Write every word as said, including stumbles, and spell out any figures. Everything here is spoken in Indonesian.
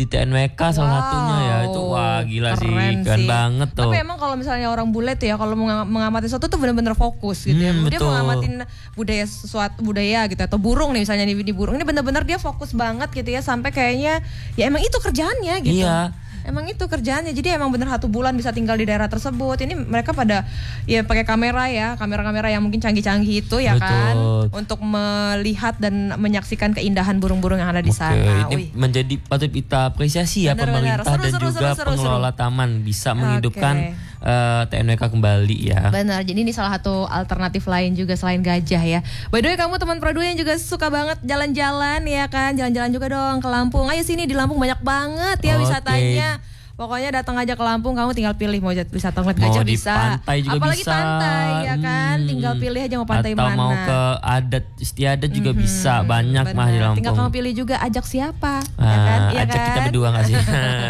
di T N W K salah Wow, satunya ya. Itu wah gila sih, keren keren sih. banget tuh. Tapi emang kalau misalnya orang bule tuh ya, kalau menga- mengamati sesuatu tuh benar-benar fokus gitu ya. Hmm, Dia betul. mengamatin budaya sesuatu budaya gitu atau burung nih misalnya di, di burung ini benar-benar dia fokus banget gitu ya sampai kayaknya ya emang itu kerjaannya gitu. Iya. Emang itu kerjaannya. Jadi emang bener satu bulan bisa tinggal di daerah tersebut. Ini mereka pada ya pakai kamera ya, kamera-kamera yang mungkin canggih-canggih itu ya kan, Betul. untuk melihat dan menyaksikan keindahan burung-burung yang ada di Oke, sana. ini Wih. menjadi patut kita apresiasi ya Benar-benar. pemerintah Seru, dan seru, juga seru, seru, pengelola seru. taman bisa menghidupkan Oke. eh, T N W K kembali ya. Benar, jadi ini salah satu alternatif lain juga selain gajah ya. By the way, kamu teman Produe yang juga suka banget jalan-jalan ya kan, jalan-jalan juga dong ke Lampung. Ayo sini, di Lampung banyak banget ya Oke. wisatanya. Pokoknya datang aja ke Lampung, kamu tinggal pilih mau wisata ngeliat Mau gajah di bisa. pantai juga Apalagi bisa. pantai ya kan, Hmm. tinggal pilih aja mau pantai Atau mana. mau ke adat istiadat juga bisa, banyak Benar. mah di Lampung. Tinggal kamu pilih juga ajak siapa, Ah, ya kan? Iya ajak kita kan? berdua gak sih?